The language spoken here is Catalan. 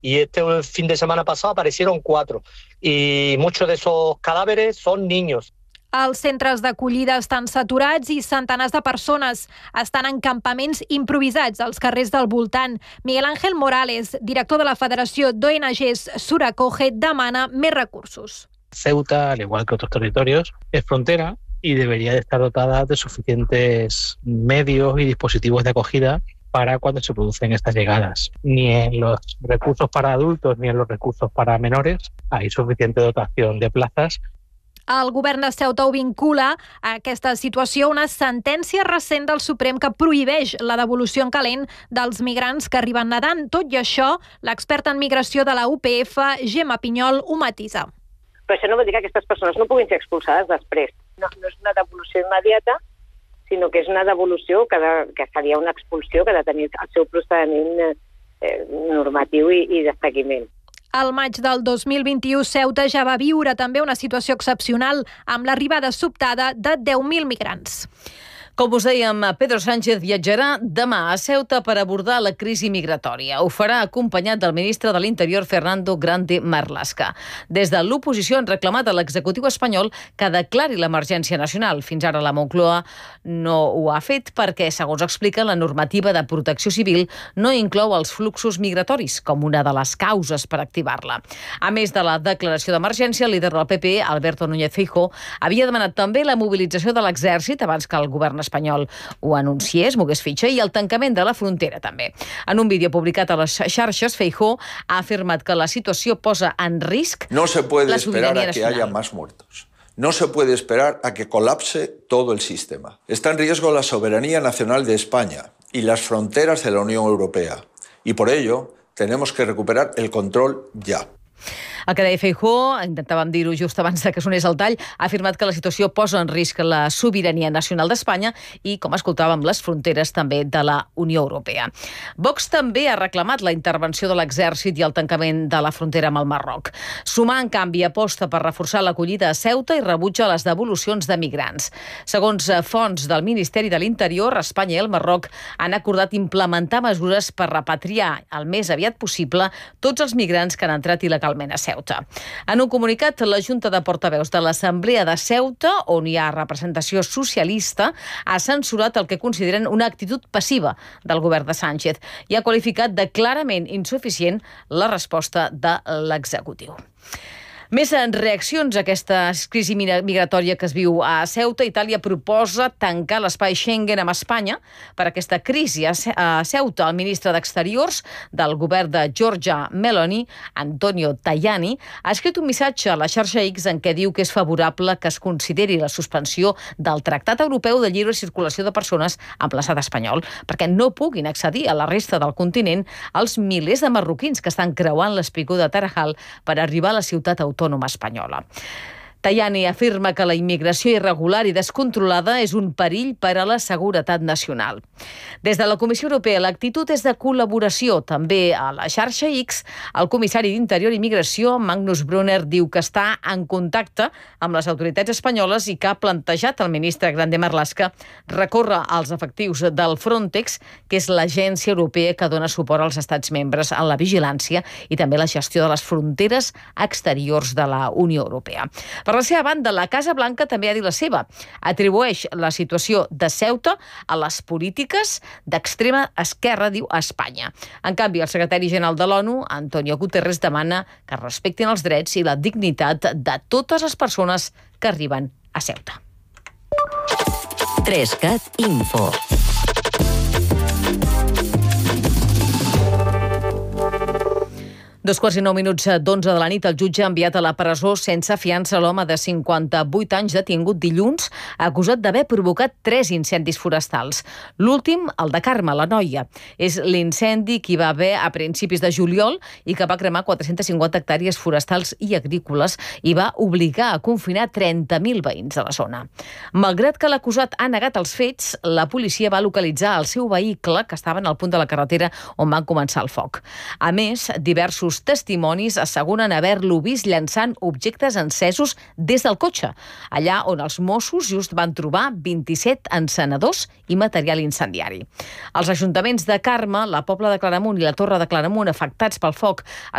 y este fin de semana pasado aparecieron 4 y muchos de esos cadáveres son niños. Els centres d'acollida estan saturats i centenars de persones estan en campaments improvisats als carrers del voltant. Miguel Ángel Morales, director de la Federació d'ONGs Suracoge, demana més recursos. Ceuta, al igual que otros territorios, es frontera y debería de estar dotada de suficientes medios y dispositivos de acogida para cuando se producen estas llegadas. Ni en los recursos para adultos ni en los recursos para menores hay suficiente dotación de plazas. El govern de Ceuta ho vincula a aquesta situació una sentència recent del Suprem que prohibeix la devolució en calent dels migrants que arriben nedant. Tot i això, l'experta en migració de la UPF, Gemma Pinyol, ho matisa. Però això no vol dir que aquestes persones no puguin ser expulsades després. No és una devolució immediata, sinó que és una devolució que seria una expulsió que ha de tenir el seu procediment normatiu i de seguiment. Al maig del 2021, Ceuta ja va viure també una situació excepcional amb l'arribada sobtada de 10.000 migrants. Com us dèiem, Pedro Sánchez viatjarà demà a Ceuta per abordar la crisi migratòria. Ho farà acompanyat del ministre de l'Interior, Fernando Grande Marlaska. Des de l'oposició han reclamat a l'executiu espanyol que declari l'emergència nacional. Fins ara la Moncloa no ho ha fet perquè, segons explica, la normativa de protecció civil no inclou els fluxos migratoris com una de les causes per activar-la. A més de la declaració d'emergència, el líder del PP, Alberto Núñez Feijóo, havia demanat també la mobilització de l'exèrcit abans que el govern espanyol ho anunciés, mogués fitxa, i el tancament de la frontera també. En un vídeo publicat a les xarxes, Feijóo ha afirmat que la situació posa en risc no se puede la esperar sobirania a que nacional. haya más muertos. No se puede esperar a que colapse todo el sistema. Está en riesgo la soberanía nacional de España y las fronteras de la Unión Europea. Y por ello tenemos que recuperar el control ya. El que deia Feijóo, intentàvem dir-ho just abans que sonés el tall, ha afirmat que la situació posa en risc la sobirania nacional d'Espanya i, com escoltàvem, les fronteres també de la Unió Europea. Vox també ha reclamat la intervenció de l'exèrcit i el tancament de la frontera amb el Marroc. Sumar, en canvi, aposta per reforçar l'acollida a Ceuta i rebutja les devolucions de migrants. Segons fonts del Ministeri de l'Interior, Espanya i el Marroc han acordat implementar mesures per repatriar el més aviat possible tots els migrants que han entrat il·legalment a Ceuta. En un comunicat, la Junta de Portaveus de l'Assemblea de Ceuta, on hi ha representació socialista, ha censurat el que consideren una actitud passiva del govern de Sánchez i ha qualificat de clarament insuficient la resposta de l'executiu. Més en reaccions a aquesta crisi migratòria que es viu a Ceuta. Itàlia proposa tancar l'espai Schengen amb Espanya per aquesta crisi. A Ceuta, el ministre d'Exteriors del govern de Giorgia Meloni, Antonio Tajani, ha escrit un missatge a la xarxa X en què diu que és favorable que es consideri la suspensió del Tractat Europeu de Lliure Circulació de Persones amb l'estat espanyol, perquè no puguin accedir a la resta del continent els milers de marroquins que estan creuant l'espigó de Tarajal per arribar a la ciutat autònoma espanyola. Tajani afirma que la immigració irregular i descontrolada és un perill per a la seguretat nacional. Des de la Comissió Europea, l'actitud és de col·laboració. També a la xarxa X, el comissari d'Interior i Migració, Magnus Brunner, diu que està en contacte amb les autoritats espanyoles i que ha plantejat al ministre Grande Marlaska recórrer als efectius del Frontex, que és l'agència europea que dona suport als estats membres en la vigilància i també la gestió de les fronteres exteriors de la Unió Europea. Per la seva banda, la Casa Blanca també ha dit la seva. Atribueix la situació de Ceuta a les polítiques d'extrema esquerra, diu, a Espanya. En canvi, el secretari general de l'ONU, Antonio Guterres, demana que respectin els drets i la dignitat de totes les persones que arriben a Ceuta. 3CAT Info. 2:09 de la nit, el jutge ha enviat a la presó sense fiança l'home de 58 anys detingut dilluns, acusat d'haver provocat 3 incendis forestals. L'últim, el de Carme, la noia. És l'incendi que hi va haver a principis de juliol i que va cremar 450 hectàrees forestals i agrícoles i va obligar a confinar 30.000 veïns de la zona. Malgrat que l'acusat ha negat els fets, la policia va localitzar el seu vehicle que estava en el punt de la carretera on va començar el foc. A més, diversos Diversos testimonis asseguren haver-lo vist llançant objectes encesos des del cotxe, allà on els Mossos just van trobar 27 encenedors i material incendiari. Els ajuntaments de Carme, la Pobla de Claramunt i la Torre de Claramunt, afectats pel foc,